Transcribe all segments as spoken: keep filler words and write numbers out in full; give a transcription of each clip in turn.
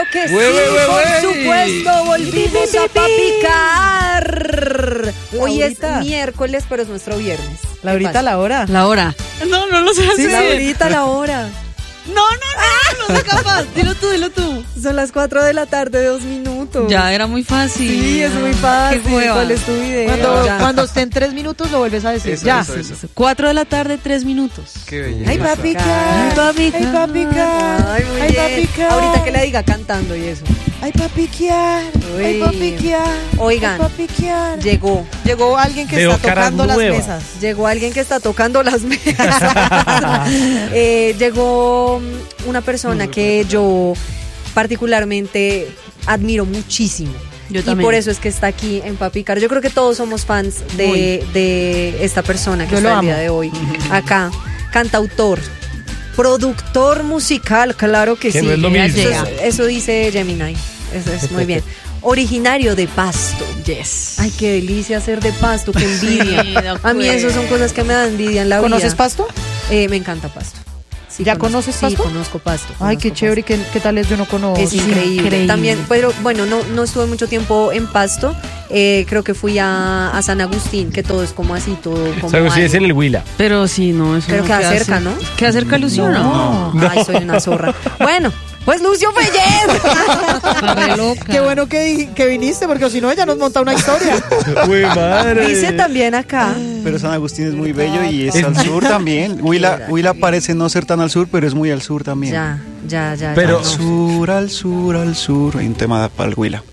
que sí, Ué, ué, ué, por ué. supuesto, volvimos a papicar. Hoy es Laurita. miércoles, pero es nuestro viernes. Laurita, la hora. La hora. No, no lo sé Sí, hacer. Laurita, la hora. No, no, no, no soy capaz. Dilo tú, dilo tú. Son las cuatro de la tarde, dos minutos. Ya, era muy fácil. Sí, es muy fácil. Qué hueva. ¿Cuál es tu idea? Cuando, Ya. cuando estén tres minutos lo vuelves a decir. Eso, ya. eso, eso. Cuatro de la tarde, tres minutos. Qué belleza. Ay, papi, Ay, papi, Ay, papi, Ay, muy Ay, bien. papi, Ahorita que la diga cantando y eso. Ay, papi, Ay, Uy. papi, Oigan, Ay, papi, llegó. Llegó alguien que Veo está caras tocando las nuevas. mesas. Llegó alguien que está tocando las mesas. Eh, llegó mm, una persona que yo particularmente admiro muchísimo. Yo y también. por eso es que está aquí en Papicar. Yo creo que todos somos fans de, de esta persona que Yo está lo el día amo. de hoy. Acá, cantautor, productor musical, claro que Que sí. no es lo ya mismo. Eso, llega. es- eso dice Gemini. Eso es muy bien. Originario de Pasto. Yes. Ay, qué delicia ser de Pasto, qué envidia. Sí, de A mí eso son cosas que me dan envidia en la vida. ¿Conoces Pasto? Eh, me encanta Pasto. Sí, ¿Ya conozco- conoces Pasto? Sí, conozco Pasto. Ay, qué conozco chévere. ¿Qué, qué tal es? Yo no conozco. Pasto. Es increíble. increíble. También, pero bueno, no, no estuve mucho tiempo en Pasto. Eh, creo que fui a, a San Agustín, que todo es como así, todo como. San Agustín algo. es en el Huila. Pero sí, no, eso Pero no queda cerca, ¿no? ¿Queda cerca Lucio, no? Ay, soy una zorra. Bueno, pues Lucio Fellez. Re loca. Qué bueno que, di- que viniste, porque si no ella nos monta una historia. Uy, madre. Dice también acá. Pero San Agustín es muy bello y es Es- al sur también. Huila, Huila parece no ser tan al sur, pero es muy al sur también. Ya, ya, ya. Pero- ya, Al no. sur, al sur, al sur. Hay un tema para el Huila.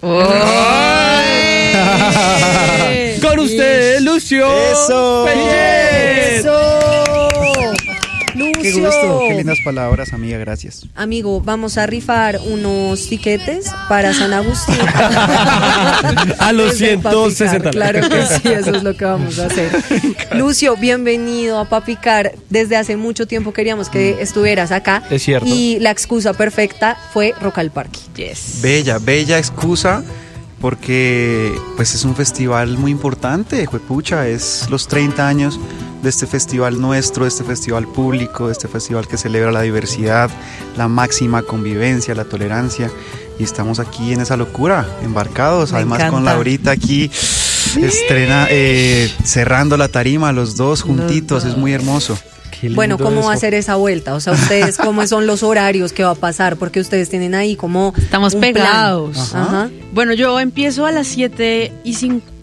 Con usted, Lucio. ¡Eso! Fellez. ¡Eso! Lucio. Qué gusto, qué lindas palabras, amiga, gracias. Amigo, vamos a rifar unos tiquetes para San Agustín. A los Desde ciento sesenta. Papicar, claro que sí, eso es lo que vamos a hacer. Lucio, bienvenido a Papicar. Desde hace mucho tiempo queríamos que estuvieras acá. Es cierto. Y la excusa perfecta fue Rock al Parque. Yes. Bella, bella excusa, porque pues es un festival muy importante, juepucha, es los treinta años de este festival nuestro, de este festival público, de este festival que celebra la diversidad, la máxima convivencia, la tolerancia, y estamos aquí en esa locura, embarcados, Me además encanta. con Laurita aquí, estrena, eh, cerrando la tarima, los dos juntitos, es muy hermoso. Qué lindo Bueno, ¿cómo eso. va a ser esa vuelta? O sea, ustedes, ¿cómo son los horarios que va a pasar? Porque ustedes tienen ahí como Estamos un plan. pegados. Ajá. Ajá. Bueno, yo empiezo a las siete y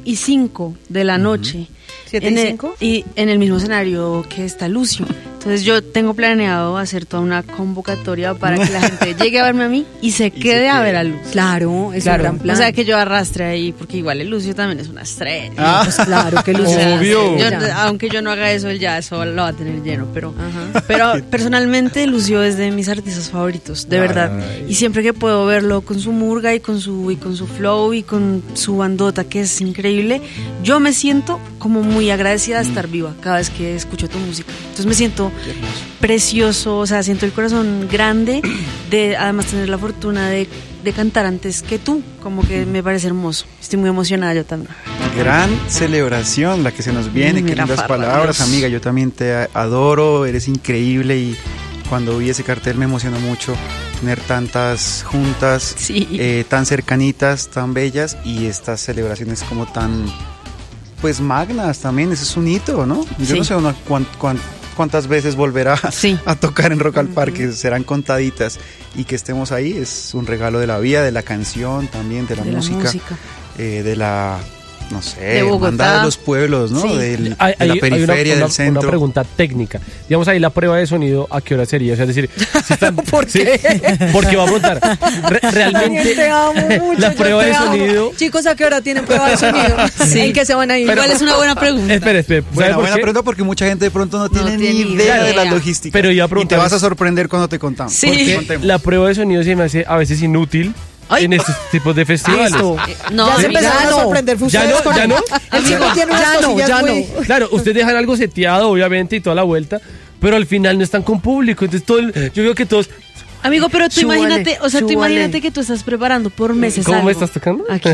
cinco de la noche. ¿Siete en y el- cinco? y en el mismo escenario que está Lucio. Entonces yo tengo planeado hacer toda una convocatoria para que la gente llegue a verme a mí y se quede a quede. ver a Lucio. Claro, es Claro. un gran plan. O sea, que yo arrastre ahí, porque igual el Lucio también es una estrella. Ah. Pues claro que O Lucio. sea, Obvio. yo- Ya. aunque yo no haga eso, él ya eso lo va a tener lleno. Pero, Ajá. pero personalmente Lucio es de mis artistas favoritos, de verdad. Ay. Y siempre que puedo verlo con su murga y con su, y con su flow y con su bandota, que es increíble, yo me siento como muy agradecida de estar viva cada vez que escucho tu música. Entonces me siento precioso, o sea, siento el corazón grande de además tener la fortuna de, de cantar antes que tú, como que me parece hermoso. Estoy muy emocionada yo también. Gran celebración la que se nos viene, qué Mira, lindas farra, palabras, Dios. amiga, yo también te adoro, eres increíble y cuando vi ese cartel me emocionó mucho tener tantas juntas, Sí. eh, tan cercanitas, tan bellas y estas celebraciones como tan, pues magnas también, ese es un hito, ¿no? Yo Sí. no sé una, cuán- cuán- cuántas veces volverá Sí. a tocar en Rock al Parque, serán contaditas y que estemos ahí es un regalo de la vida, de la canción también, de la De la música, música. eh, de la, no sé, De Bogotá. hermandad de los pueblos, ¿no? Sí. Del- Hay, de la hay- hay periferia, una, del una- centro. una pregunta técnica. Digamos ahí la prueba de sonido, ¿a qué hora sería? O sea, es decir, si están, ¿Por sí, qué? porque va a preguntar. Re- realmente, Te amo mucho, la yo prueba te de amo. sonido. Chicos, ¿a qué hora tienen prueba de sonido? Sí. ¿En qué se van a ir? Pero- Igual es una buena pregunta. Espera, espera. ¿sabe Buena, por buena qué? pregunta porque mucha gente de pronto no tiene, tiene ni ni idea de idea. la logística. Pero iba a y te preguntar- vas a sorprender cuando te contamos. Sí. Porque- Porque contemos. La prueba de sonido se me hace a veces inútil Ay. en estos tipos de festivales. Listo. No, ya se amiga, empezaron ya a no. sorprender Ya ustedes no, con ya el- no. El chico tiene unas ya no, cosillas ya muy- no. Claro, ustedes dejan algo seteado, obviamente, y toda la vuelta, pero al final no están con público. Entonces, todo el- yo veo que todos. Amigo, pero tú Súbale, imagínate, o sea, tú súbale. imagínate que tú estás preparando por meses ¿Cómo algo. me estás tocando? Aquí.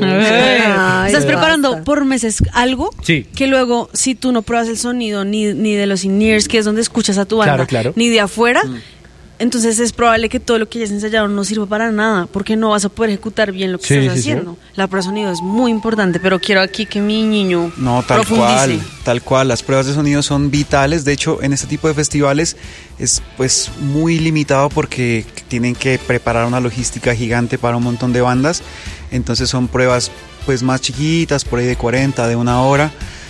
Ay, Estás preparando basta. por meses algo Sí. que luego, si tú no pruebas el sonido ni, ni de los in-ears, que es donde escuchas a tu banda, Claro, claro. ni de afuera, entonces es probable que todo lo que hayas ensayado no sirva para nada, porque no vas a poder ejecutar bien lo que Sí, estás sí, sí. haciendo. La prueba de sonido es muy importante, pero quiero aquí que mi niño No, tal profundice. cual, tal cual. Las pruebas de sonido son vitales. De hecho, en este tipo de festivales es pues muy limitado porque tienen que preparar una logística gigante para un montón de bandas. Entonces son pruebas pues más chiquitas, por ahí de cuarenta, de una hora.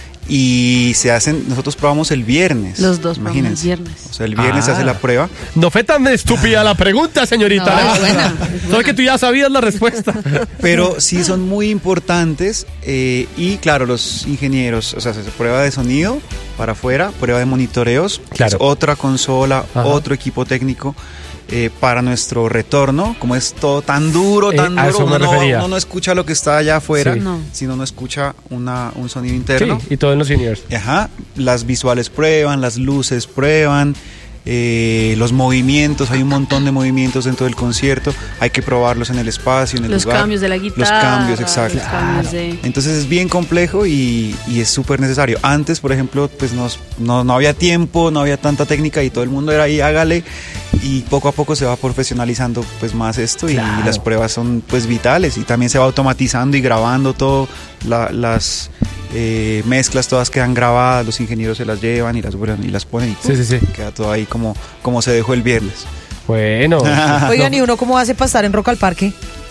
Y se hacen, nosotros probamos el viernes. Los dos probamos imagínense. el viernes. O sea, el viernes se Ah. hace la prueba. No fue tan estúpida la pregunta, señorita. No, es buena, es Solo buena. que tú ya sabías la respuesta. Pero sí son muy importantes eh, y claro, los ingenieros, o sea, se hace prueba de sonido para afuera, prueba de monitoreos, que Claro. es otra consola, Ajá. otro equipo técnico eh, para nuestro retorno, como es todo tan duro, Eh, tan a duro, eso me uno no, refería. uno no escucha lo que está allá afuera, Sí. No. sino no escucha una, un sonido Sí, interno. y todo en los seniors. Ajá, las visuales prueban, las luces prueban, eh, los movimientos, hay un montón de movimientos dentro del concierto, hay que probarlos en el espacio, en el Los lugar. cambios de la guitarra. Los cambios, exacto. Los cambios de... Entonces es bien complejo y, y es súper necesario. Antes, por ejemplo, pues nos- no, no había tiempo, no había tanta técnica y todo el mundo era ahí, hágale. Y poco a poco se va profesionalizando pues más esto y Claro. las pruebas son pues vitales y también se va automatizando y grabando todo, la- las eh, mezclas todas quedan grabadas, los ingenieros se las llevan y las vuelven y las ponen y Sí, sí, sí. queda todo ahí como, como se dejó el viernes. Bueno. Oigan, ¿y uno cómo hace para estar en Rock al Parque?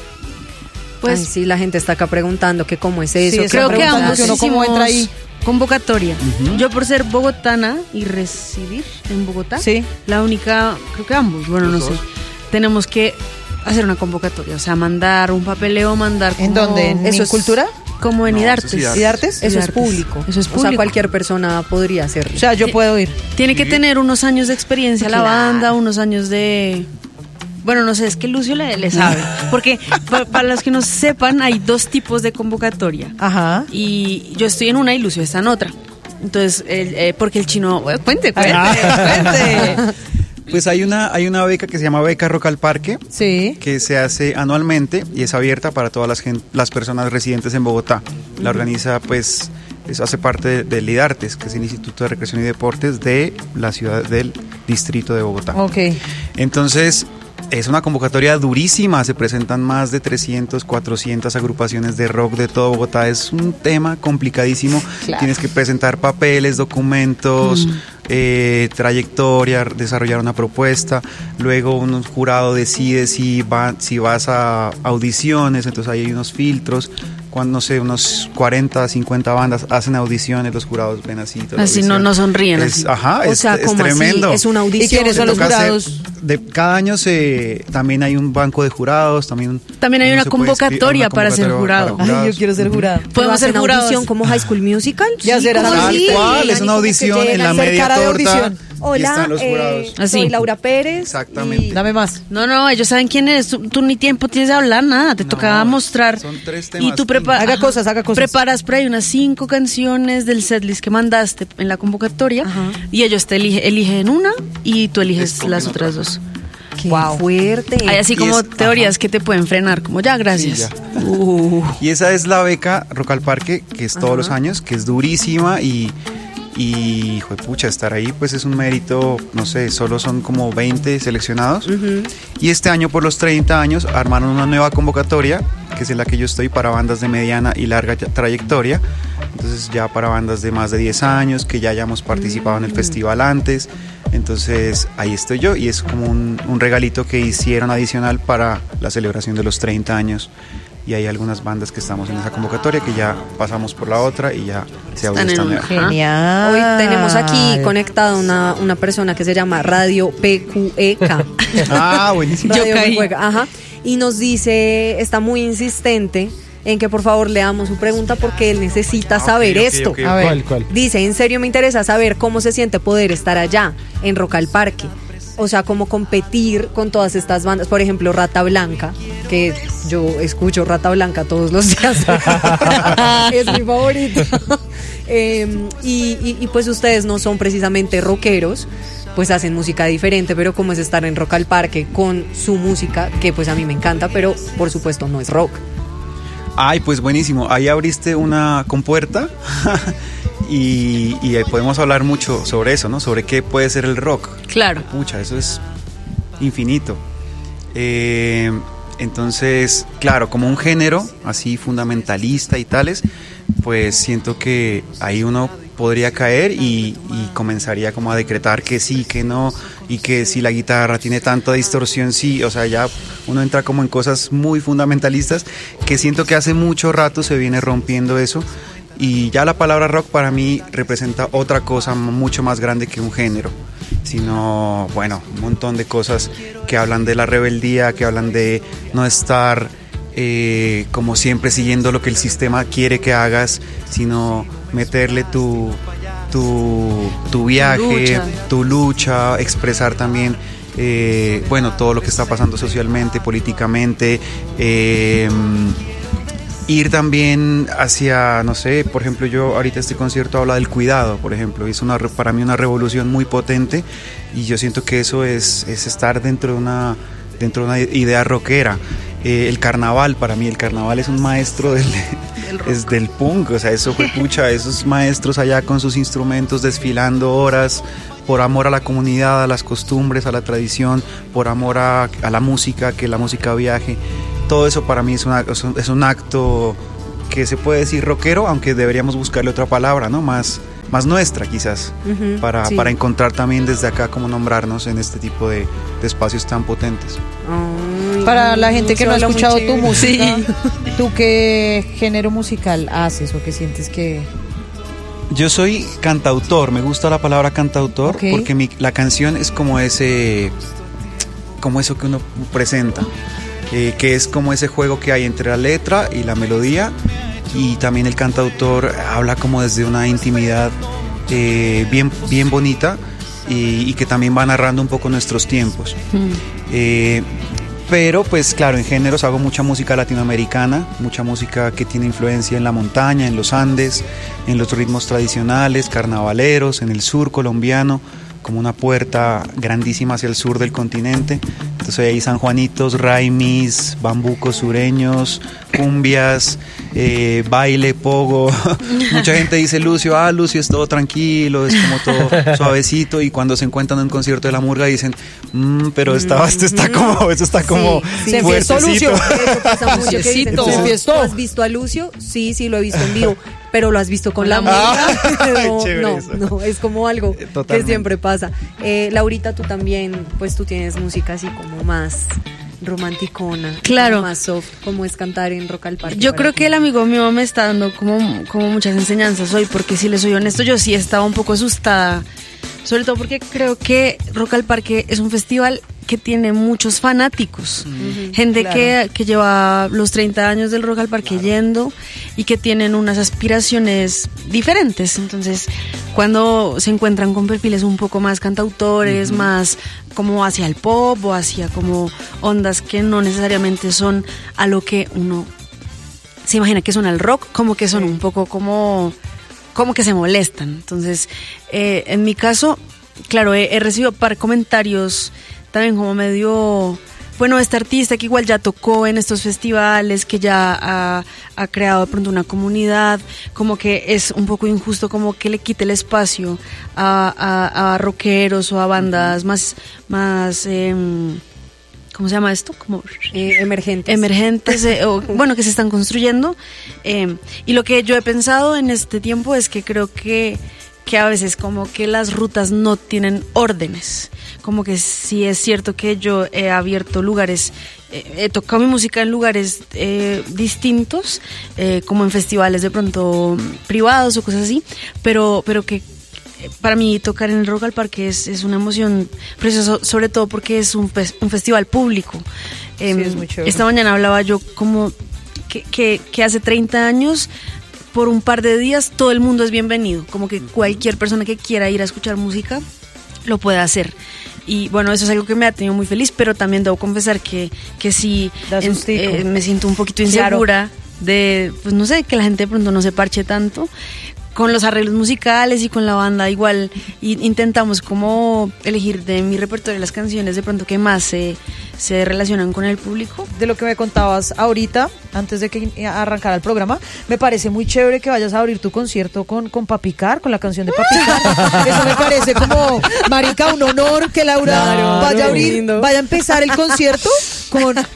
Pues Ay, sí, la gente está acá preguntando que cómo es eso. Sí, que esa creo que pregunta, ambos que uno cómo hicimos entra ahí. convocatoria. Ujú. Yo por ser bogotana y residir en Bogotá, Sí. la única, creo que ambos, bueno, no sé, tenemos que hacer una convocatoria, o sea, mandar un papeleo, mandar ¿En como- dónde? ¿En Eso es- Cultura? Como en No, Idartes. eso es Idartes. ¿Idartes? Eso es Idartes. público. Eso es O sea, público. cualquier persona podría hacerlo. O sea, yo puedo ir. Tiene que tener unos años de experiencia la Claro. banda, unos años de... Bueno, no sé, es que Lucio le, le sabe. Porque pa- para los que no sepan, hay dos tipos de convocatoria. Ajá. Y yo estoy en una y Lucio está en otra. Entonces, el- eh, porque el chino... eh, cuente, cuente, Ah. cuente. Pues hay una, hay una beca que se llama Beca Rock al Parque, Sí. que se hace anualmente y es abierta para todas las, gen- las personas residentes en Bogotá. La organiza, pues, eso hace parte de- del IDARTES, que es el Instituto de Recreación y Deportes de la ciudad del distrito de Bogotá. Ok. Entonces, es una convocatoria durísima, se presentan más de trescientas, cuatrocientas agrupaciones de rock de todo Bogotá, es un tema complicadísimo, Claro. tienes que presentar papeles, documentos, eh, trayectoria, desarrollar una propuesta, luego un jurado decide si, va, si vas a audiciones, entonces ahí hay unos filtros, cuando no sé, unos cuarenta, cincuenta bandas hacen audiciones, los jurados ven así. toda la Así no, audición. no sonríen. Es, así. ajá, O es, sea, es como así, tremendo. es una ¿Y audición. quiénes son los Toca hacer- jurados? de, cada año se también hay un banco de jurados, también También hay uno una se puede inscribir- convocatoria para ser jurado. Ay, yo quiero ser jurado. ¿Podemos Podemos hacer ser una jurados. audición como High School Musical? Ya será ¿cómo Tal así? cual, es Y una como que audición en llegan, la hacer media cara de torta audición. y Hola, están los jurados. eh, Así. soy Laura Pérez. Exactamente. y- Dame más. No, no, ellos saben quién eres. Tú, tú ni tiempo tienes de hablar, nada. Te No, tocaba mostrar. son tres Y temas. tú preparas. Haga cosas, haga cosas. Preparas por ahí unas cinco canciones del setlist que mandaste en la convocatoria. Ajá. Y ellos te elige- eligen una y tú eliges Escogen las otra. otras dos. Qué Wow. fuerte. Hay así Y como es- teorías ajá. que te pueden frenar, como ya, gracias. Sí, ya. Uh. Y esa es la beca Rock al Parque, que es todos Ajá. los años, que es durísima y, y pucha, estar ahí pues es un mérito, no sé, solo son como veinte seleccionados. Ujú. Y este año por los treinta años armaron una nueva convocatoria, que es en la que yo estoy para bandas de mediana y larga ya- trayectoria. Entonces ya para bandas de más de diez años, que ya hayamos participado en el festival antes. Entonces ahí estoy yo y es como un, un regalito que hicieron adicional para la celebración de los treinta años. Y hay algunas bandas que estamos en esa convocatoria que ya pasamos por la otra y ya se abrió Están en esta una. nueva. Ajá. Genial. Hoy tenemos aquí conectada una, una persona que se llama Radio P Q E K. Ah, buenísimo. Yo Radio caí. que juega, ajá. Y nos dice, está muy insistente en que por favor leamos su pregunta porque él necesita Ah, ok, saber ok, esto. ok, A ver. ¿Cuál, cuál? Dice, en serio me interesa saber cómo se siente poder estar allá, en Rock al Parque. O sea, cómo competir con todas estas bandas. Por ejemplo, Rata Blanca, que yo escucho Rata Blanca todos los días. Es mi favorito. Eh, y, y- y pues ustedes no son precisamente rockeros, pues hacen música diferente, pero cómo es estar en Rock al Parque con su música, que pues a mí me encanta, pero por supuesto no es rock. Ay, pues buenísimo. Ahí abriste una compuerta y, y ahí podemos hablar mucho sobre eso, ¿no? Sobre qué puede ser el rock. Claro. Pucha, eso es infinito. Eh, entonces, claro, como un género así fundamentalista y tales, pues siento que ahí uno podría caer y, y comenzaría como a decretar que sí, que no, y que si la guitarra tiene tanta distorsión, sí, o sea, ya uno entra como en cosas muy fundamentalistas, que siento que hace mucho rato se viene rompiendo eso, y ya la palabra rock para mí representa otra cosa mucho más grande que un género, sino, bueno, un montón de cosas que hablan de la rebeldía, que hablan de no estar eh, como siempre siguiendo lo que el sistema quiere que hagas, sino meterle tu, tu, tu viaje, lucha. tu lucha, expresar también, eh, bueno, todo lo que está pasando socialmente, políticamente, eh, ir también hacia, no sé, por ejemplo, yo ahorita este concierto habla del cuidado, por ejemplo, es una, para mí una revolución muy potente, y yo siento que eso es, es estar dentro de una, dentro de una idea rockera. Eh, el carnaval, para mí el carnaval es un maestro del, es del punk, o sea, eso fue pucha, esos maestros allá con sus instrumentos desfilando horas por amor a la comunidad, a las costumbres, a la tradición, por amor a, a la música, que la música viaje. Todo eso para mí es, una, es, un, es un acto que se puede decir rockero, aunque deberíamos buscarle otra palabra, ¿no? Más, más nuestra quizás, Ujú, para, sí. para encontrar también desde acá cómo nombrarnos en este tipo de, de espacios tan potentes. Ay, Para la gente que no ha se habla muy escuchado tu chévere. música, ¿tú qué género musical haces o qué sientes que...? Yo soy cantautor, me gusta la palabra cantautor, Ok. porque mi, la canción es como ese, como eso que uno presenta, eh, que es como ese juego que hay entre la letra y la melodía, y también el cantautor habla como desde una intimidad eh, bien, bien bonita, y, y que también va narrando un poco nuestros tiempos. Eh, pero pues claro, en géneros hago mucha música latinoamericana, mucha música que tiene influencia en la montaña, en los Andes, en los ritmos tradicionales, carnavaleros, en el sur colombiano, como una puerta grandísima hacia el sur del continente. Entonces hay sanjuanitos, raimis, bambucos sureños, cumbias, eh, baile, pogo. Mucha gente dice Lucio, ah, Lucio es todo tranquilo, es como todo suavecito, y cuando se encuentran en un concierto de la murga dicen, mmm, pero esta, esto está como, esto está como Sí, se enfiestó fuertecito. Lucio. Eso pasa mucho que dicen, Luciecito. ¿tú Se enfiestó. has visto a Lucio? Sí, sí, lo he visto en vivo, pero lo has visto con la Ah, música. No, chévere no, eso. no, es como algo que Totalmente. siempre pasa. Eh, Laurita, tú también, pues tú tienes música así como más romanticona, Claro. como más soft, como es cantar en Rock al Parque. Yo para creo ti. que el amigo mío me está dando como, como muchas enseñanzas hoy, porque si le soy honesto, yo sí estaba un poco asustada, sobre todo porque creo que Rock al Parque es un festival que tiene muchos fanáticos, gente claro. que, que lleva los treinta años del Rock al Parque yendo y que tienen unas aspiraciones diferentes. Entonces, cuando se encuentran con perfiles un poco más cantautores, más como hacia el pop o hacia como ondas que no necesariamente son a lo que uno se imagina que son al rock, como que son un poco como, como que se molestan. Entonces, eh, en mi caso, claro, he, he recibido par comentarios también como medio, bueno, este artista que igual ya tocó en estos festivales, que ya ha, ha creado de pronto una comunidad, como que es un poco injusto como que le quite el espacio a, a, a rockeros o a bandas más, más eh, ¿cómo se llama esto? Como Eh, emergentes. emergentes, eh, o, bueno, que se están construyendo. Eh, y lo que yo he pensado en este tiempo es que creo que, que a veces como que las rutas no tienen órdenes. Como que sí es cierto que yo he abierto lugares, eh, he tocado mi música en lugares eh, distintos, eh, como en festivales de pronto privados o cosas así, pero, pero que para mí tocar en el Rock al Parque es, es una emoción preciosa, sobre todo porque es un, fes- un festival público. Eh, es muy chévere. esta mañana hablaba yo como que, que, que hace treinta años, por un par de días, todo el mundo es bienvenido, como que cualquier persona que quiera ir a escuchar música lo puede hacer. Y bueno, eso es algo que me ha tenido muy feliz, pero también debo confesar que, que sí Da en- sustico. eh, me siento un poquito Claro. insegura de, pues no sé, que la gente de pronto no se parche tanto. con los arreglos musicales y con la banda igual y intentamos como elegir de mi repertorio las canciones de pronto que más se, se relacionan con el público. De lo que me contabas ahorita, antes de que arrancara el programa, me parece muy chévere que vayas a abrir tu concierto con, con Papicar, con la canción de Papicar. Eso me parece como, marica, un honor que Laura Claro, vaya a abrir, lindo. vaya a empezar el concierto con ay,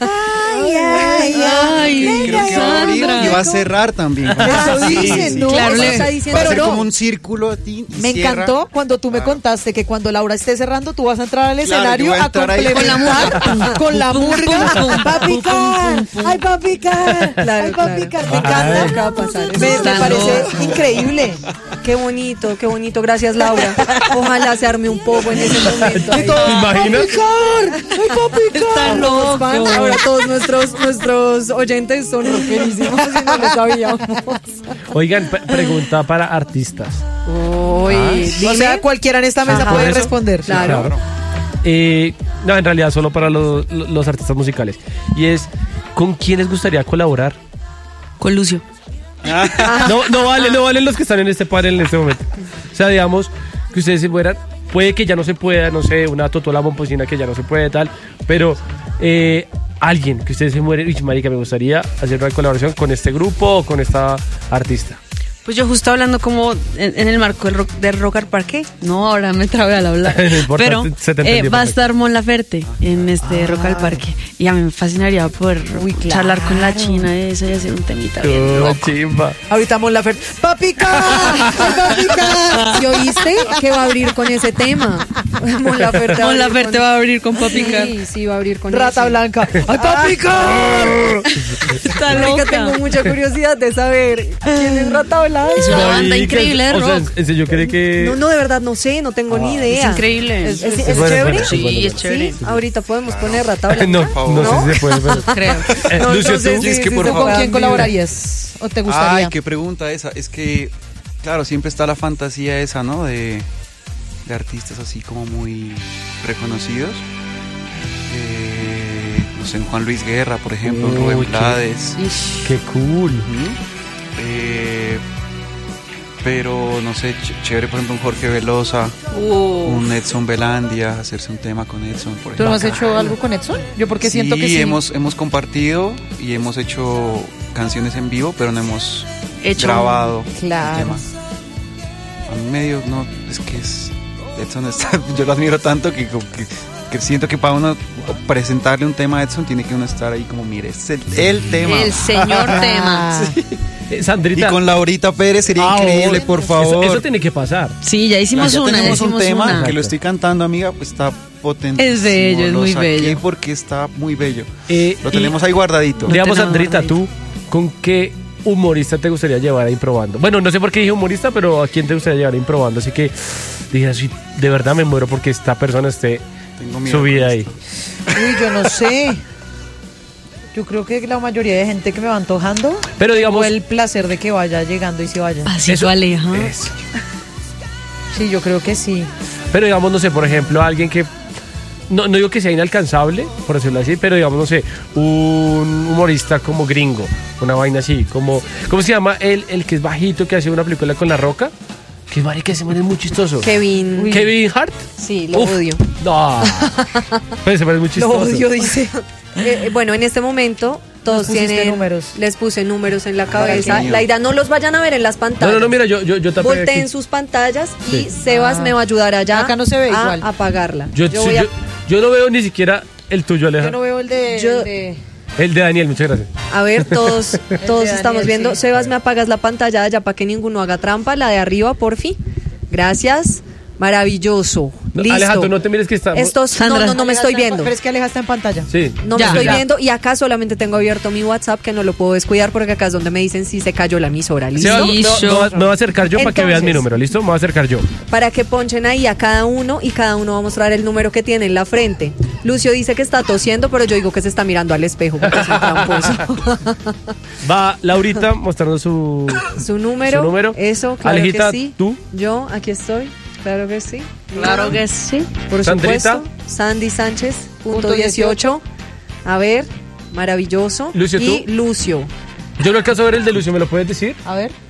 ay, ay, Creo que va a abrir y va a cerrar también. Eso Sí, dicen, sí. ¿no? Claro, Eso le- está diciendo, Va a ser pero no. como un círculo a ti y Me cierra. encantó cuando tú me Claro. contaste que cuando Laura esté cerrando tú vas a entrar al Claro, escenario yo voy a a entrar ahí complementar con la murga. Papicar, ay Papicar, Claro, ay claro. Papicar, me Ay, encanta. ¿qué va a pasar? Me, me Está parece loco. increíble. Qué bonito, qué bonito. Gracias, Laura. Ojalá se arme un poco en ese momento. ¿Te imaginas? Papicar, ay Papicar. Está loco. Fans, ahora todos nuestros nuestros oyentes son rockerísimos y no lo sabíamos. Oigan, pe- pregunta para artistas. Uy, O dime. sea, cualquiera en esta mesa Ajá. puede Por eso. responder. Claro. Eh, no, en realidad solo para los, los artistas musicales. Y es, ¿con quién les gustaría colaborar? Con Lucio. No, no vale, no valen los que están en este panel en este momento. O sea, digamos que ustedes se mueran, puede que ya no se pueda, no sé, una Totola Momposina que ya no se puede, tal, pero eh, alguien que ustedes se mueren, uy, marica, me gustaría hacer una colaboración con este grupo o con esta artista. Pues yo justo hablando como en, en el marco del rock, del Rock al Parque, no, ahora me trabé al hablar, No importa, pero se te eh, entendió va a perfecto. estar Mon Laferte en este Rock al Parque y a mí me fascinaría poder Uy, claro. charlar con la china esa y hacer un temita bien Oh, loco. chimba. Ahorita Mon Laferte, Papicar, ay Papicar. ¿Y oíste que va a abrir con ese tema? Mon Laferte Mon Laferte va a abrir con Papicar. Sí, sí, va a abrir con Rata ese. Blanca, ay Papicar. Está Marica, loca. tengo mucha curiosidad de saber quién es Rata Blanca. Es una banda Marica, increíble de o sea, rock. en serio, yo creí que... No, no, de verdad no sé, no tengo ni idea. Es increíble. ¿Es, es- Es es bueno, es chévere? bueno, Sí, bueno, es bueno. chévere. Sí, ahorita podemos poner Rata Blanca. No, no, ¿No? sé si se puede, pero... Creo. Eh, No, Lucio, entonces tú... sí, Es que sí por se ¿Tú favor. con puede. quién colaborarías? ¿O te gustaría? Ay, qué pregunta esa. Es que, claro, siempre está la fantasía esa, ¿no? De, de artistas así como muy reconocidos. Eh, no sé, en Juan Luis Guerra, por ejemplo, en Uy, Rubén qué- Blades. Qué cool. Ujú. Eh, pero, no sé, ch- chévere, por ejemplo, un Jorge Velosa, un Edson Belandia, hacerse un tema con Edson, por ¿Tú ejemplo. no has hecho algo con Edson? Yo porque siento que sí. Hemos, hemos compartido y hemos hecho canciones en vivo, pero no hemos Hecho. grabado Claro. el tema. A mí medio, no, es que es, Edson está, yo lo admiro tanto que, como que, que siento que para uno presentarle un tema a Edson tiene que uno estar ahí como, mire, es el, el tema. El señor tema. Eh, Y Sandrita... con Laurita Pérez sería Ah, increíble, oh, por eso- favor. Eso, tiene que pasar. Sí, ya hicimos Ya una, ya tenemos un hicimos tema una. que lo estoy cantando, amiga, pues está potente. Es bello, es lo muy saqué bello. porque está muy bello. Eh, Lo y- tenemos ahí guardadito. Digamos, tenemos Sandrita, ahí. tú, ¿con qué humorista te gustaría llevar a Improbando? Bueno, no sé por qué dije humorista, pero ¿a quién te gustaría llevar a Improbando? Así que dije así, de verdad me muero porque esta persona esté Tengo miedo subida con ahí. esto. Uy, yo no sé. Yo creo que la mayoría de gente que me va antojando Pero digamos... o el placer de que vaya llegando y se vaya. Pasito Eso- Aleja. Eso. Sí, yo creo que sí. Pero digamos, no sé, por ejemplo, alguien que... No, no digo que sea inalcanzable, por decirlo así, pero digamos, no sé, un humorista como gringo, una vaina así, como... ¿Cómo se llama? El, el que es bajito, que hace una película con La Roca, que es marica, ese man es muy chistoso. Kevin. Kevin Hart. Sí, lo Uf, odio. No. Pero se parece muy Lo chistoso. odio, dice. Eh, eh, bueno, en este momento todos pusiste tienen números. Les puse números en la Para el cabeza. niño. La idea no los vayan a ver en las pantallas. No, no, no, mira, yo, yo, yo tapé Volteen aquí. sus pantallas Sí. y Sebas Ah. me va a ayudar allá Acá no se ve a igual. apagarla. Yo, Yo sí, voy a- yo, yo no veo ni siquiera el tuyo, Aleja. Yo no veo el de... Yo- el de- El de Daniel, muchas gracias. A ver, todos, todos de estamos Daniel, viendo. sí. Sebas, me apagas la pantalla allá para que ninguno haga trampa. La de arriba, porfi. Gracias. Maravilloso. No, Listo. Aleja, tú no te mires que estamos... Estos, no, Sandra. no, no me Aleja estoy está en- viendo. Pero es que Aleja está en pantalla. Sí. No Ya, me estoy ya. viendo y acá solamente tengo abierto mi WhatsApp que no lo puedo descuidar porque acá es donde me dicen si se cayó la emisora. ¿Listo? Sebas, me, me- Listo. me va- me voy a acercar yo para que vean mi Entonces- número, ¿listo? Me voy a acercar yo. Para que ponchen ahí a cada uno y cada uno va a mostrar el número que tiene en la frente. Lucio dice que está tosiendo, pero yo digo que se está mirando al espejo porque es un tramposo. Va Laurita mostrando su... Su número, Su número. eso, claro Alejita, que sí. ¿tú? Yo, aquí estoy, claro que sí. Claro que sí. Por Sandrita. supuesto. Sandy Sánchez, punto Punto dieciocho. A ver, maravilloso. Lucio, y ¿tú? Lucio. Yo no alcanzo a ver el de Lucio, ¿me lo puedes decir? A ver.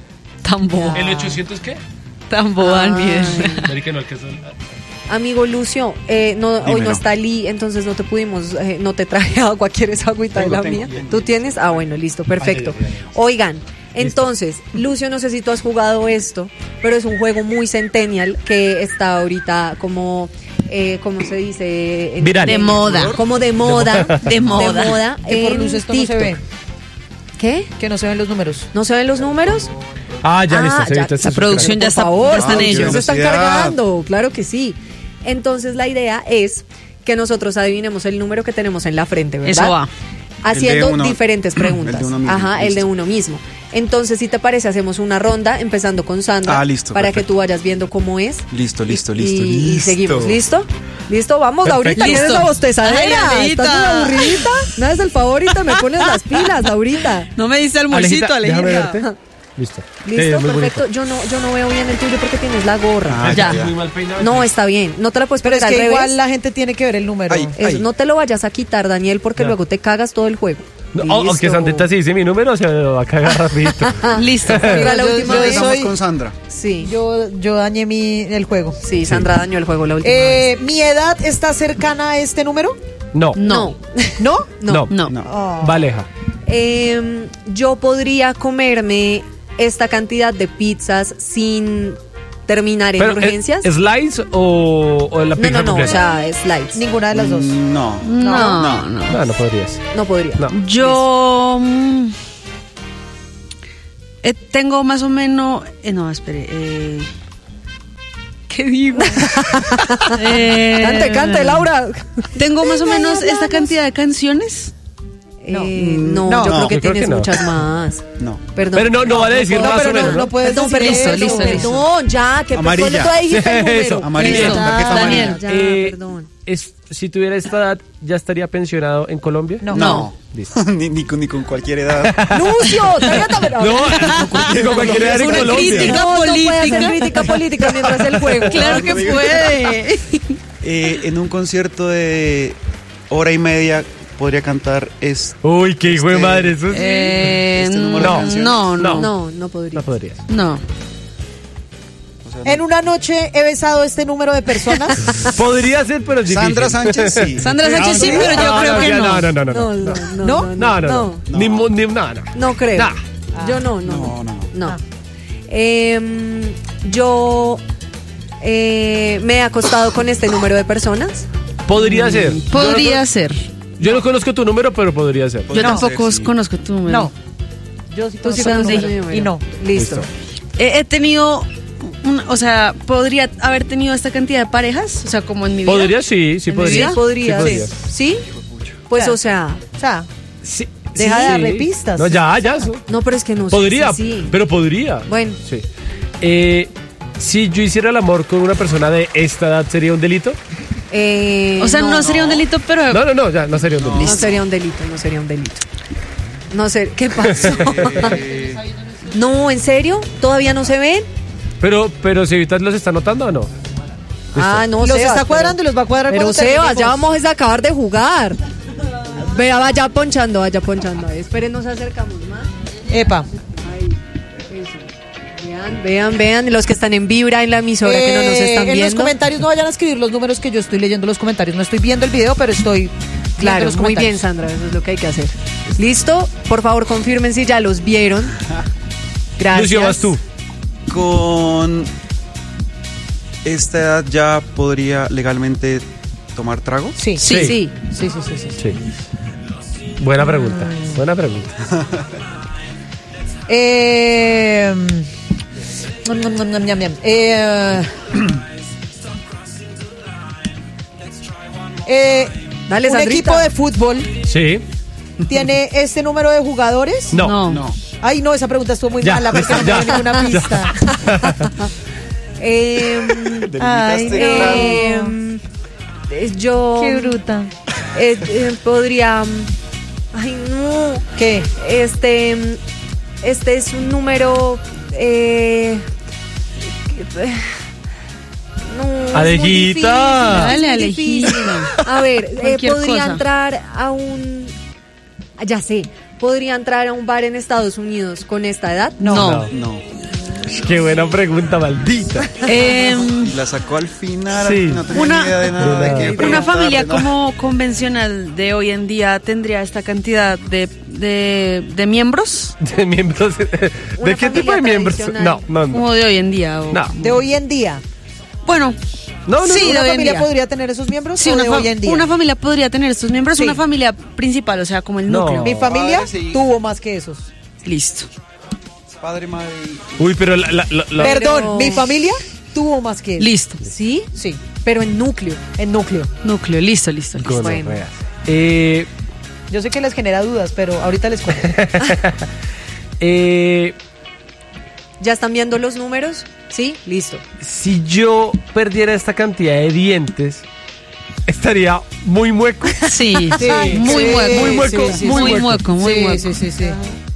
Tan boba. ¿El ochocientos qué? Tan boba, Ay. Daniel. Marica, no alcanzó. Amigo Lucio, eh, no, hoy no Dímelo. está Lee, entonces no te pudimos, eh, no te traje agua, ¿quieres agüita de Tengo, la tengo, mía? tengo. ¿Tú tienes? Ah, bueno, listo, perfecto. Ay, ay, ay, ay. Oigan, entonces, Lucio, no sé si tú has jugado esto, pero es un juego muy centennial que está ahorita como, eh, ¿cómo se dice? En- Viral. De moda. Como de moda. De moda. De moda. Que por en luz esto no se TikTok. ve. ¿Qué? Que no se ven los números. ¿No se ven los números? Ah, ya Ah, listo. sí, ya, ahorita esa está producción suscrito. ya Por está- favor, ya están ah, ellos. Se están Velocidad. cargando, claro que sí. Entonces la idea es que nosotros adivinemos el número que tenemos en la frente, ¿verdad? Eso va. Haciendo El de uno. diferentes El de preguntas. uno mismo, Ajá, el de listo. uno mismo. Entonces, si te parece, hacemos una ronda empezando con Sandra Ah, listo, para perfecto. que tú vayas viendo cómo es. Listo, listo, Y- listo, y, y listo. seguimos, ¿listo? ¿Listo? Vamos, Perfecto. Laurita, ¿qué eres Listo. la bostezadera? Ay, ¿Estás Laurita. muy aburridita? ¿Me haces el favor y te me pones las pilas, Laurita? No me diste almuercito, Alejita, déjame Alejita. verte. Listo. Sí, ¿Listo? es muy Perfecto. bonito. Yo no, yo no veo bien el tuyo porque tienes la gorra. Ah, Ya. ya. Muy mal peinado. No, está bien. No te la puedes Pero es poner que al igual revés. la gente tiene que ver el número. Ay. Eso, no te lo vayas a quitar, Daniel, porque Ya. luego te cagas todo el juego. No, o- aunque Listo. Sandrita sí dice mi número, se me va a cagar rapidito. Listo. Mira, la Yo- última yo vez. Empezamos soy- con Sandra. Sí, Yo, yo dañé mi, el juego. sí, Sandra dañó el juego la última Eh, ¿Mi edad está cercana a este número? No. vez. No. ¿No? No. No. No. Oh. Valeja. Eh, yo podría comerme esta cantidad de pizzas sin terminar en Pero, urgencias. ¿es ¿Slice o, o la no, pizza no, no, o completa? sea, slides. Ninguna de las dos. No. No, No. no. No, no podrías. No podría. No. Yo mm, eh, tengo más o menos. eh, no, espere. Eh, ¿Qué digo? Eh, Cante, cante, Laura. Tengo más o menos esta cantidad de canciones. No, Mm, no, no, yo creo no, que yo creo tienes que no. muchas más. No. Perdón. Pero no, no vale decir puedo- más pero o menos, no, ¿no? no puedes Perdón, decir perdón, eso. listo, listo. perdón, ya, que Amarilla. ¿cuándo tú dijiste el número? Eso. Amarilla, Listo. tarjeta Daniel. amarilla. Ya, Eh, perdón. es, si tuviera esta edad, ¿ya estaría pensionado en Colombia? No. No. Listo. ni, ni, con, ni con cualquier edad. Lucio, tráigate a ver. No, con cualquier edad en Una Colombia. crítica No, no puede política. hacer crítica política mientras el juego. Claro que puede. Eh, en un concierto de hora y media podría cantar es Uy, qué hijo de Este- madre. Eso sí. Eh, Este número de no, canciones. no, no, no, No, no podría. No podrías. o sea, En una noche he besado este número de personas. Podría ser, pero es difícil. Sandra Sánchez sí. Sandra Sánchez sí, Ah, pero yo no, creo no, que ya, no. No, no, no, no. No, No, no, ¿No? no. no, no. No, No. Ni, mu- ni, no, no. no creo. Nah. Yo no, no. No, no, No. Ah. Em, yo eh, me he acostado con este número de personas. Podría ser. Podría ser. Yo no conozco tu número, pero podría ser. Yo No. tampoco Sí. conozco tu número. No. Yo sí Tú sí conozco conoces el mi número. número. Y no. Listo. Listo. He, he tenido, un- o sea, podría haber tenido esta cantidad de parejas, o sea, como en mi vida. Podría, sí, sí ¿En podría. Sí, podría. Sí, podría. ¿Sí? Pues, Claro. o sea, O sea, Sí, Deja sí. de darle pistas. No, ya, ya. eso. no, pero es que no sé. Podría, sí, sí. pero podría. Bueno, Sí. Eh, si yo hiciera el amor con una persona de esta edad, ¿sería un delito? eh, O sea, no, sería un delito, pero No, no, no, ya, no sería un delito. No sería un delito, no sería un delito. No sé, ¿qué pasó? No, ¿en serio? ¿Todavía no se ven? Pero, pero si ahorita los está notando o no. Ah, no, los Sebas, está cuadrando pero- y los va a cuadrar Pero cuando Sebas, terminemos. ya vamos a acabar de jugar. Vea, vaya ponchando, vaya ponchando. Esperen, nos acercamos más. Epa. Ahí, eso. Vean, vean, vean, los que están en Vibra, en la emisora que no nos Eh, están en los viendo. comentarios no vayan a escribir los números que yo estoy leyendo los comentarios. No estoy viendo el video, pero estoy viendo Claro, los muy bien, comentarios. Sandra, eso es lo que hay que hacer. ¿Listo? Por favor, confirmen si ya los vieron. Gracias. Lucio, vas tú. Con esta edad ya podría legalmente tomar trago. Sí. Sí, sí. Sí, sí, sí, sí. Sí. Buena pregunta. Buena pregunta. Eh, nom, nom, nom, nom, nom, nom. Eh, eh, Dale, un Sandrita. equipo de fútbol Sí. tiene este número de jugadores. No. no. No. Ay, no, esa pregunta estuvo muy Ya, mala porque no me ya. dio ninguna pista. Em, Ay, Delimitaste, em, eh, yo Qué bruta. eh, eh, podría. Ay, no. ¿Qué? Este. Este es un número. Eh, que- eh, no, es muy Alejita. difícil, es Dale, muy difícil. Alejita. A ver, eh, Cualquier podría cosa. entrar a un. Ya sé. Podría entrar a un bar en Estados Unidos con esta edad. No. No. Qué buena pregunta, maldita. Em, La sacó al final, Sí. no tenía Una- ni idea de nada. de qué una preguntar, familia de nada. como convencional de hoy en día tendría esta cantidad de, de, de miembros, De miembros. ¿De Una qué tipo familia de miembros? tradicional. No, no, no. como de hoy en día. o- No. De hoy en día. Bueno, No, no, Sí, no. ¿Una de hoy en familia día. podría tener esos miembros sí, o una, de fa- hoy en día? una familia podría tener estos miembros, Sí. una familia principal, o sea, como el No. núcleo. Mi familia Padre, sí. tuvo más que esos. Listo. Padre, madre y- Uy, pero la, la, la- la- Perdón, mi familia tuvo más que esos. Listo. ¿Sí? Sí, Pero en núcleo. en núcleo. Núcleo, listo, listo, listo. Gonorrea. Bueno. Eh, Yo sé que les genera dudas, pero ahorita les cuento. eh, ¿Ya están viendo los números? Sí, listo. si yo perdiera esta cantidad de dientes, estaría muy mueco. Sí, Sí, muy sí, mueco, muy mueco, sí, sí, muy muy mueco. mueco, muy sí, mueco. sí, sí, sí.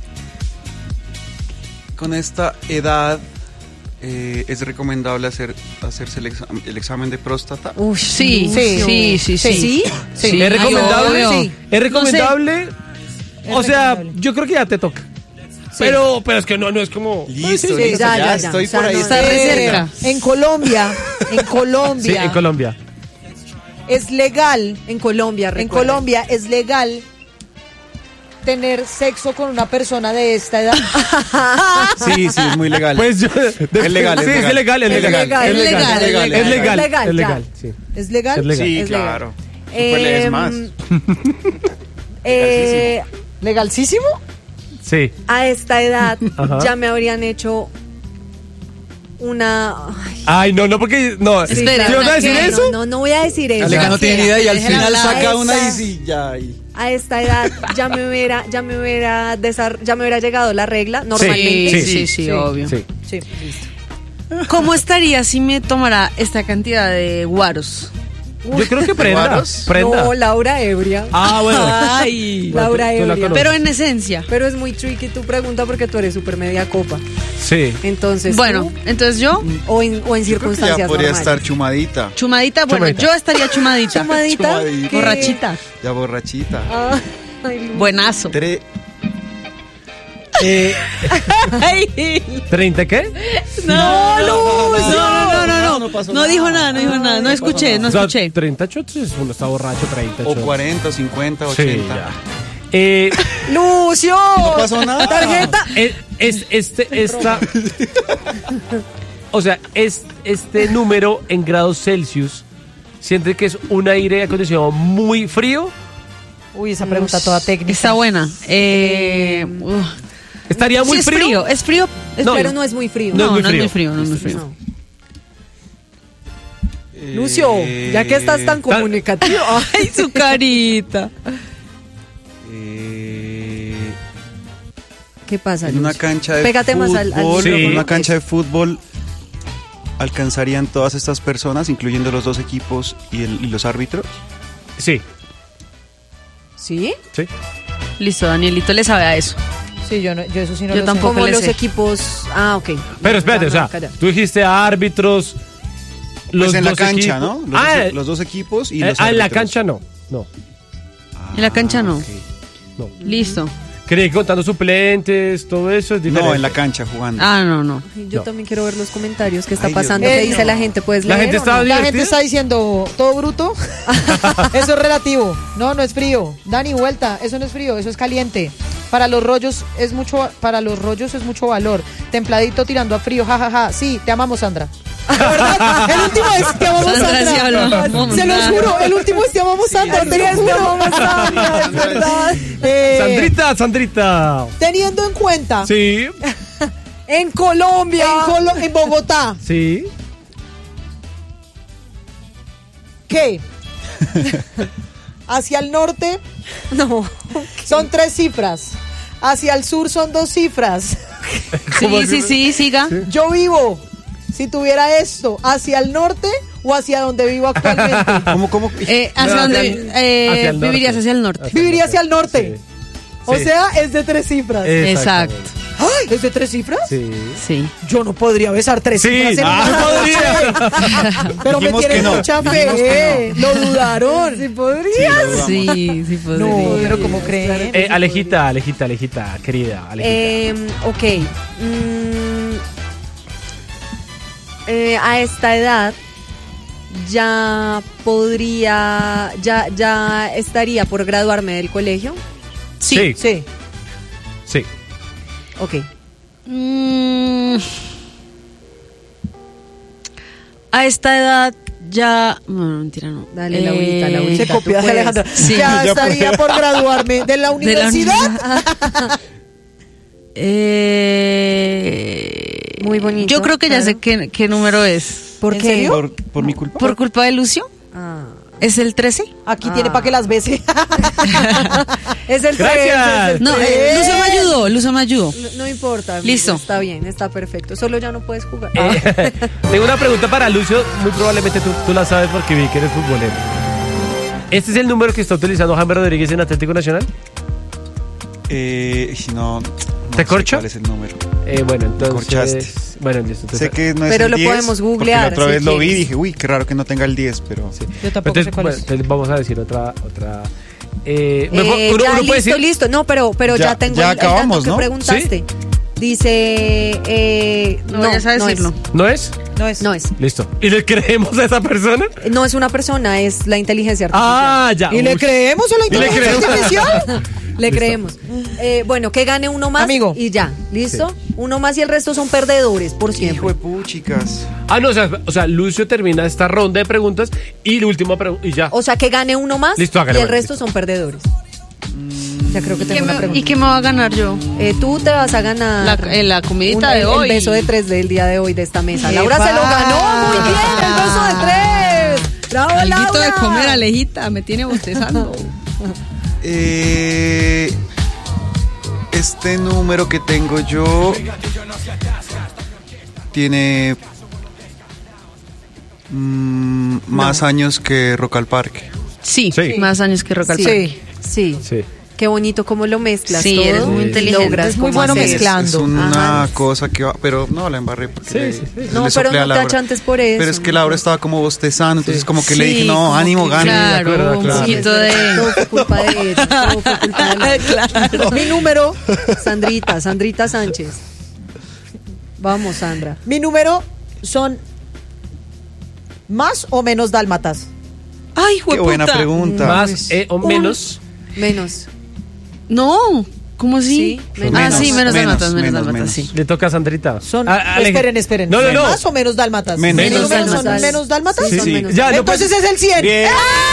Con esta edad eh, es recomendable hacer hacerse el, exam- el examen de próstata. Uy, Sí, Lucio. sí, sí, sí. ¿Sí? Sí. ¿Es recomendable? obvio. Sí. ¿Es recomendable? Es O sea, recomendable. yo creo que ya te toca. Pero, pero es que no, no es como. Listo, sí, listo, ya, ya, ya, ya. estoy O sea, por ahí. no- Está re Eh, cerca. En Colombia, en Sí, Colombia, en Colombia. es legal, En Colombia, en recuerden. Colombia es legal tener sexo con una persona de esta edad. Sí, sí, es muy legal. Pues yo. Es legal, es sí, legal. es legal, es Es legal. legal, Es legal, es legal, es legal. Es legal, es legal, es ya. legal, sí. ¿Es legal? Es legal. Sí, Es legal. claro. Pues lees Em, más. eh, ¿Legalísimo? Sí. a esta edad Ajá. ya me habrían hecho una... Ay, Ay, no, no, porque. No. sí, Espera, ¿Sí vas a decir no, eso? No, no voy a decir eso. Aleja no tiene ni idea y al Déjela final hablar. saca una y Esa- sí, ya. y- A esta edad ya me hubiera, ya me hubiera, desar- ya me hubiera llegado la regla normalmente. Sí, sí, sí, sí. obvio. Sí. Sí. ¿Cómo estaría si me tomara esta cantidad de guaros? Yo creo que prenda. ¿Guaros? Prenda. No, Laura ebria. Ah, bueno. Ay. Laura Tú- tú la ebria. conoces. Pero en esencia. Pero es muy tricky tu pregunta porque tú eres súper media copa. Sí. Entonces, Bueno, tú, entonces yo, o en, o en Yo creo que ya circunstancias podría normales. estar chumadita. chumadita, bueno, Chumadita. yo estaría chumadita. Chumadita. Chumadita. ¿qué? Borrachita. Ya borrachita. Ah, ay, Lu- Buenazo. Tre- Eh, ¿treinta qué? No, no, no, no, no, no, no, no. no pasó No nada. dijo nada, no dijo nada. No escuché, no O sea, escuché. treinta shots es uno está borracho, treinta O shots. cuarenta, o cincuenta, Sí, ochenta. ya. Eh, Lucio. No pasó nada. Tarjeta. es, es- este, esta. O sea, es este número en grados Celsius. ¿Siente que es un aire acondicionado muy frío? Uy, esa pregunta toda técnica. Está buena. Eh, uf. ¿Estaría muy Sí, es frío? frío, es frío. Es No, frío. Pero no es muy frío. No es No, muy no es frío. muy frío, no es muy frío. No. Eh, Lucio, ya que estás tan comunicativo. Ay, su carita. eh, ¿Qué pasa, en una Lucio? cancha de Pégate fútbol, más al- al en micrófono. una cancha de fútbol alcanzarían todas estas personas, incluyendo los dos equipos y, el- y los árbitros. Sí, ¿Sí? sí. Listo, Danielito le sabe a eso. Sí, yo, no, yo eso sí no Yo lo tampoco. Como le los sé. equipos... Ah, ok. Pero espérate, o sea, Calla. tú dijiste árbitros. Pues en la dos cancha, equipos. ¿no? Los, ah, dos, los dos equipos y eh, los ah, en la árbitros. cancha no. No, En la cancha no. ok. no. Listo. Creí que contando suplentes, todo eso es diferente. No, en la cancha jugando. Ah, no, no. Ay, Yo No. también quiero ver los comentarios. ¿Qué está Ay, Dios pasando? mío. ¿Qué Eh, dice no. la gente? ¿Puedes La leer gente o estaba no? La ¿Divertido? gente está diciendo, ¿todo bruto? Eso es relativo. No, no es frío. Dani, vuelta. Eso no es frío, eso es caliente. Para los rollos es mucho, para los rollos es mucho valor. Templadito tirando a frío, jajaja. Sí, te amamos, Sandra. La verdad, el último es te amamos, Sandra, Sandra. sí hablamos. Se los juro, el último es te amamos, Sandra. Te lo juro. Sandra, es verdad. Eh, Sandrita, Sandrita. Teniendo en cuenta, Sí, En Colombia. en, Colo- en Bogotá, sí. que hacia el norte No. son tres cifras. Hacia el sur son dos cifras. ¿Cómo Sí, sí, así? sí, siga. Yo vivo, si tuviera esto, hacia el norte o hacia donde vivo actualmente. ¿Cómo, cómo? Eh, ¿Hacia No, dónde hacia- eh, hacia el norte. vivirías? Hacia el norte. Viviría hacia el norte. Sí. O Sí. sea, es de tres cifras. Exacto. ¡Ay! ¿Es de tres cifras? Sí. Sí. Yo no podría besar tres Sí, cifras en ah, una podría. noche. Pero me Dijimos tienen que no, mucha dijimos fe. Lo dudaron. Sí, podría. Sí, sí podría. No, pero ¿cómo creen? Eh, Alejita, Alejita, Alejita, querida, Alejita. Eh, ok. Mm, eh, a esta edad ya podría, ya, ya estaría por graduarme del colegio. Sí. Sí. Sí. Ok. Mm, a esta edad ya... No, no, mentira, no. Dale, Eh, Laurita, Laurita. Se tú copia de puedes. Alejandra. Sí. Ya Ya estaría por graduarme de la de la universidad. Eh, Muy bonito, Yo creo que ya claro. sé qué, qué número es. ¿Por ¿En qué? serio? ¿Por, por mi culpa? ¿Por culpa de Lucio? Ah. ¿Es el trece? Aquí Ah. tiene para que las bese. Es el Gracias. tres, es el No, tres. eh, Lucio me ayudó, Lucio me ayudó. No, no importa. amigo, Listo. Está bien, está perfecto. Solo ya no puedes jugar. Eh, tengo una pregunta para Lucio, muy probablemente tú, tú la sabes porque vi que eres futbolero. ¿Este es el número que está utilizando Jaime Rodríguez en Atlético Nacional? Eh, no, no ¿Te sé corcho? ¿Cuál es el número? Eh, bueno, entonces... corchaste. Bueno, listo. entonces- Sé que no es Pero el lo diez, podemos porque googlear, la otra si vez lo vi y quieres. dije, uy, qué raro que no tenga el diez, pero... Sí. Yo tampoco entonces, sé cuál bueno, es. entonces vamos a decir otra... otra eh, ¿me Eh, puedo- uno, ya, uno listo, puede decir? listo. No, pero, pero ya, Ya- tengo ya el, el dato acabamos, que ¿no? preguntaste. Dice... Eh, No, no, vayas a no decirlo. es. ¿No es? No es. No es. Listo. ¿Y le creemos a esa persona? No es una persona, es la inteligencia artificial. Ah, ya. ¿Y le Uy. creemos a la ¿Y le inteligencia creemos? artificial? Le Listo. creemos. Eh, bueno, que gane uno más Amigo. y ya. ¿Listo? Uno más y el resto son perdedores, por Hijo siempre. de puchicas. Ah, no, o sea, o sea, Lucio termina esta ronda de preguntas y la última pregunta y ya. O sea, que gane uno más Listo, hágale, y el bueno, resto listo. son perdedores. Ya creo que ¿Y qué, tengo una me, pregunta. ¿Y qué me va a ganar yo? Eh, tú te vas a ganar La- eh, la comidita un- de el, hoy. El beso de tres del día de hoy de esta mesa. ¡Epa! Laura se lo ganó. Muy bien, el beso de tres. ¡Bravo, Alguito Laura! de comer, Alejita, me tiene bostezando. Eh, este número que tengo yo tiene mm, más años que Rock al Parque. Sí, Sí. más años que Rock al Sí. Parque. Sí. Sí. Qué bonito cómo lo mezclas Sí, todo. eres muy y inteligente. logras Es muy cómo bueno hacer. mezclando. Es una Ajá. cosa que va, pero no, la embarré porque Sí, le- sí, sí. le No, soplé pero a no te Laura. achantes por eso. Pero es que Laura estaba como bostezando, entonces como que le Sí, dije, no, como ánimo, que gane. Claro, de acuerdo, un claro. poquito de... Todo fue culpa de ella. Todo fue culpa de Laura. Claro. Mi número, Sandrita, Sandrita Sánchez. Vamos, Sandra. mi número son más o menos dálmatas. Ay, Qué jueputa. buena pregunta. Más eh, o menos. Menos. No, ¿cómo así? Sí, menos. Ah, sí, menos Menos, dálmatas, menos menos, dálmatas, menos. sí. Le toca a Sandrita. Son, Ah, Ale- esperen, esperen. No, no, no. ¿Más o menos dálmatas? Menos. ¿Mi Menos número son dálmatas. menos dálmatas? Sí, son Sí. menos. Ya, no Entonces puedes- es el cien. Bien.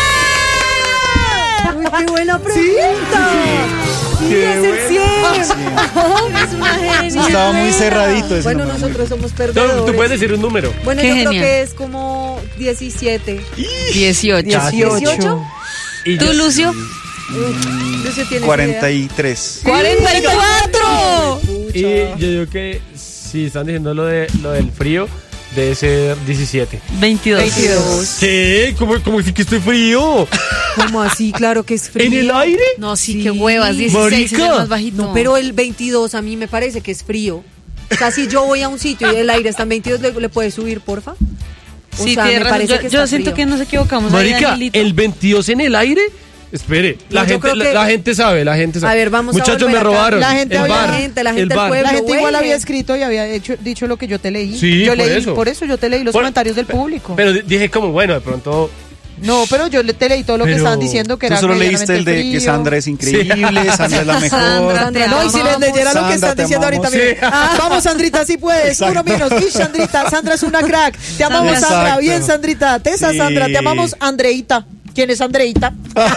Uy, qué buena pregunta. Sí, es el cien. Es una genia. Estaba muy cerradito ese Bueno, número. nosotros somos No, perdedores. tú puedes decir un número. Bueno, Qué yo genial. creo que es como diecisiete. dieciocho. dieciocho. Y ¿Tú, yo- Lucio? Lucio tiene cuarenta y tres. ¡cuarenta y cuatro! Y yo digo que si están diciendo lo de lo del frío, debe ser diecisiete. veintidós. veintidós. ¿Qué? ¿Cómo, cómo decir que estoy frío? ¿Cómo así? Claro que es frío. ¿En el aire? No, sí, Sí. qué huevas, dieciséis es el Marica. más bajito. No, pero el veintidós a mí me parece que es frío. O sea, si yo voy a un sitio y el aire está en veintidós, ¿le, le puedes subir, porfa? O Sí, sea, tiene me razón. parece Yo, que yo está siento frío. que nos equivocamos. ahí, Marica, Angelito. el veintidós en el aire. Espere, la, No, yo gente, creo la, que- la gente sabe, la gente sabe. A ver, vamos a Muchachos, volver me acá. robaron. La gente el había- bar, La gente, la gente el del bar. pueblo. La gente igual huele. había escrito y había hecho, dicho lo que yo te leí. Sí, yo por leí, eso. por eso yo te leí los Por- comentarios del público. Pero di- dije como, bueno, de pronto... no, pero yo le- te leí todo lo que Pero- estaban diciendo que Tú era solo leíste el de medianamente que frío. Sandra es increíble, Sandra es la mejor. Sandra, te No, y si les amamos. leyera lo que Sandra, están te diciendo ahorita, amamos. miren. Sí. Ah, vamos, Sandrita, sí puedes. Exacto. Uno menos. Y Sandrita, Sandra es una crack. Te amamos, Exacto. Sandra. Bien, Sandrita. Tesa, Sí. Sandra. Te amamos, Andreita. ¿Quién es Andreita?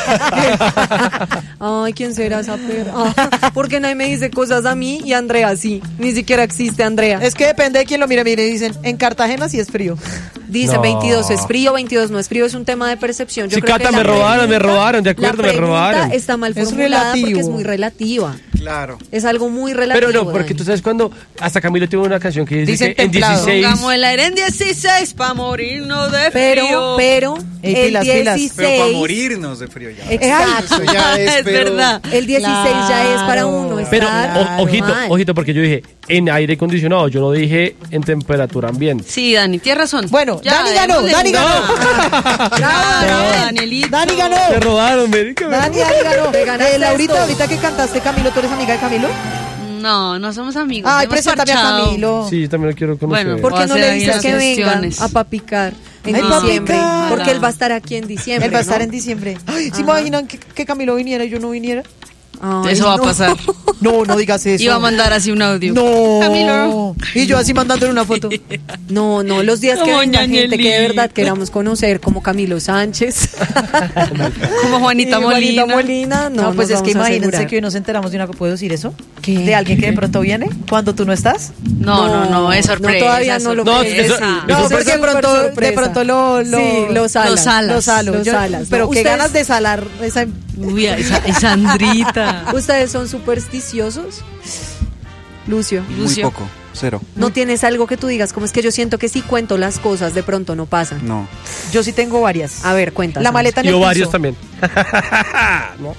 Ay, ¿quién será esa perra? Ah, porque nadie me dice cosas a mí y Andrea sí. Ni siquiera existe Andrea. Es que depende de quién lo mire. Mire, dicen, en Cartagena sí es frío. Dice No. veintidós es frío, veintidós no es frío, es un tema de percepción. Yo Sí, creo Cata, que la me robaron, me pregunta- robaron, de acuerdo, la me pregunta robaron. está mal Es formulada porque relativo. es muy relativa. Claro. Es algo muy relativo. Pero no, porque Dani. tú sabes cuando hasta Camilo tiene una canción que dice Dicen que en templado. dieciséis... Pongamos el aire en dieciséis para morirnos de Pero, frío. pero, Ey, el pilas, pilas. dieciséis. Pero para morirnos de frío ya. Exacto. Eso ya es, Es pero- verdad. El dieciséis ya es para uno estar Pero, o- ojito, mal. ojito, porque yo dije en aire acondicionado, yo no dije en temperatura ambiente. Sí, Dani, tienes razón. Bueno, Dani ganó, dejemos de Dani jugar. ganó. Bravo, Danielito. Dani ganó. Me robaron, me Dani, Dani ganó. Te ganaste Eh, Laurita, esto. ahorita que cantaste Camilo, ¿tú eres amiga de Camilo? No, no somos amigos. Ay, hemos preséntame a parchado. Camilo. Sí, yo también lo quiero conocer. Bueno, ¿Por qué no Voy a le hacer dices ahí que unas venga gestiones. a Papicar en Ay, diciembre? Papicar. Porque él va a estar aquí en diciembre. Él va a estar ¿no? en diciembre. Ay, ¿se Ajá. imaginan que, que Camilo viniera y yo no viniera? Ay, Eso va a no. pasar. No, no digas eso. Iba a mandar así un audio. No. Camilo. Y yo así mandándole una foto. No, no, los días que Como venga gente que de Ñañelito. verdad queramos conocer, como Camilo Sánchez. Como Juanita y Molina. Juanita Molina, no, No, pues nos es que vamos a imagínense asegurar. que hoy nos enteramos de una cosa. ¿Puedo decir eso? ¿Qué? De alguien que de pronto viene cuando tú no estás. No, no, no, es sorpresa. No, todavía no lo No, puedes eso- decir. eso No, es porque de súper pronto, de sorpresa. pronto lo, lo, Sí, los alas. Los alas. los alos. Los Yo- alas, pero ¿no? qué Ustedes- ganas de salar esa. Uy, esa, esa Andrita. ¿Ustedes son supersticiosos? Lucio, Muy Lucio. poco, cero. ¿no tienes algo que tú digas? Como es que yo siento que si cuento las cosas, de pronto no pasan. No. Yo sí tengo varias. A ver, cuéntanos. La maleta en Y el ovarios piso. también. ¿No?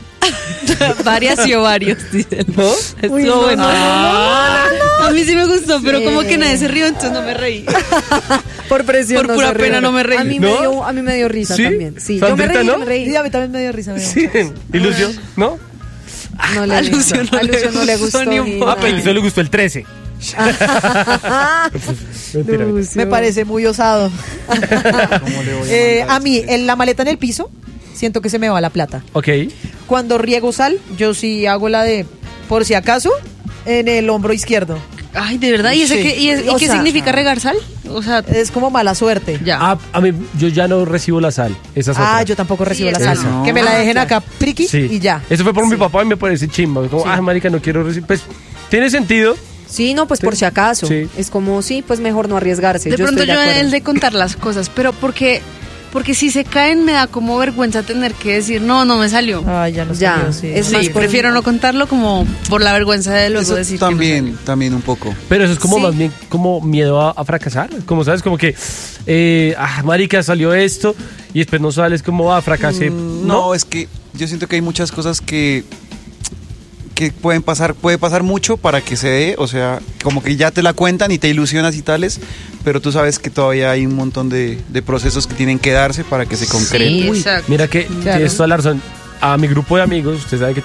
Varias y ovarios, dicen. ¿No? Estuvo Uy, no, bueno. no, no, A mí sí me gustó, pero Sí. como que nadie se rió, entonces no me reí. Por presión. Por no pura se pena rieron. no me reí. A mí, ¿No? me, dio, a mí me dio risa ¿Sí? también. Sí, yo me Sandrita, reí, ¿no? yo me reí. Sí, a mí también me dio risa. me dio Sí. mucha- ¿Y Lucio? ¿No? No le A gustó. Lucio no A Lucio no le gustó ni un ni poco. Ah, pero a Lucio le gustó el trece. Mentira, mentira. Lucio. Me parece muy osado. ¿Cómo le voy a Eh, mandar a mí, esto? en la maleta en el piso, siento que se me va la plata. Ok. Cuando riego sal, yo sí hago la de, por si acaso, en el hombro izquierdo. Ay, de verdad. ¿Y, ese Sí. qué, y, es- y O qué sea, significa regar sal? O sea, Es como mala suerte. ya. Ah, a mí, yo ya no recibo la sal. Esa es Ah, otra. yo tampoco recibo Sí, la esa sal. no. Que me la Ah, dejen ya. acá, priqui, Sí. y ya. Eso fue por mi papá y me parece chimba. Como, ah, marica, no quiero recibir. Pues, tiene sentido. Sí, no, pues por si acaso. Sí. Es como, sí, pues mejor no arriesgarse. de yo pronto estoy yo de acuerdo. el de contar las cosas, pero porque porque si se caen me da como vergüenza tener que decir, no, no me salió. Ay, ya no Ya, salió, sí. es Sí, más por- prefiero no contarlo como por la vergüenza de luego Eso decir que no también, también un poco. Pero eso es como Sí. más bien como miedo a, a fracasar. Como sabes, como que, eh, ah, marica, salió esto y después no sales como, ah, fracasé. No, no, es que yo siento que hay muchas cosas que que pueden pasar, puede pasar mucho para que se dé, o sea, como que ya te la cuentan y te ilusionas y tales, pero tú sabes que todavía hay un montón de, de procesos que tienen que darse para que se concreten. Sí, Uy, exacto. mira que Claro. tienes toda la razón. A mi grupo de amigos, usted sabe que